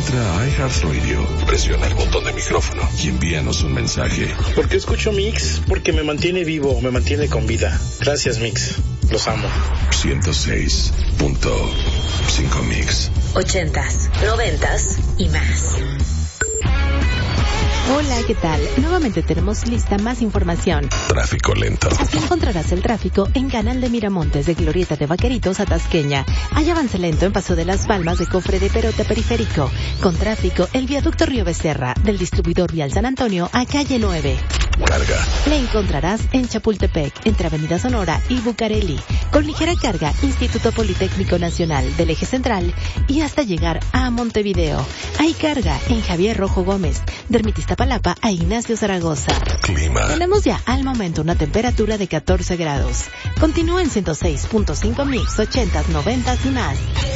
Entra a iHeartRadio, presiona el botón de micrófono y envíanos un mensaje. ¿Por qué escucho Mix? Porque me mantiene vivo, me mantiene con vida. Gracias, Mix. Los amo. 106.5 Mix. 80s, 90s y más. Hola, ¿qué tal? Nuevamente tenemos lista más información. Tráfico lento. Así encontrarás el tráfico en Canal de Miramontes, de Glorieta de Vaqueritos a Tasqueña. Hay avance lento en Paso de las Palmas, de Cofre de Perote Periférico. Con tráfico, el viaducto Río Becerra, del distribuidor vial San Antonio a calle 9. Carga. La encontrarás en Chapultepec, entre Avenida Sonora y Bucareli. Con ligera carga, Instituto Politécnico Nacional del Eje Central y hasta llegar a Montevideo. Hay carga en Javier Rojo Gómez, de Ermitista Palapa a Ignacio Zaragoza. Clima. Tenemos ya al momento una temperatura de 14 grados. Continúa en 106.5 Mix, 80s, 90s y más.